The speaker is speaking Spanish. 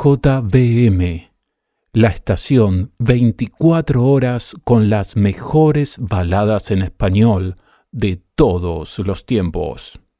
RJBM, la estación 24 horas con las mejores baladas en español de todos los tiempos.